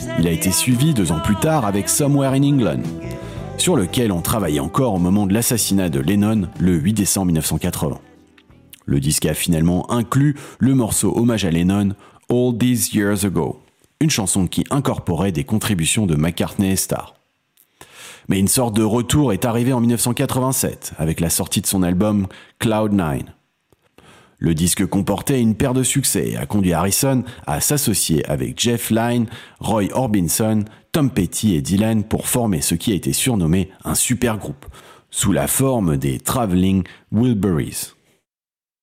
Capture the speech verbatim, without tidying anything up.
Il a été suivi deux ans plus tard avec Somewhere in England, sur lequel on travaillait encore au moment de l'assassinat de Lennon le huit décembre mille neuf cent quatre-vingts. Le disque a finalement inclus le morceau hommage à Lennon, All These Years Ago, une chanson qui incorporait des contributions de McCartney et Starr. Mais une sorte de retour est arrivé en mille neuf cent quatre-vingt-sept, avec la sortie de son album Cloud nine. Le disque comportait une paire de succès et a conduit Harrison à s'associer avec Jeff Lynne, Roy Orbison, Tom Petty et Dylan pour former ce qui a été surnommé un supergroupe, sous la forme des Traveling Wilburys.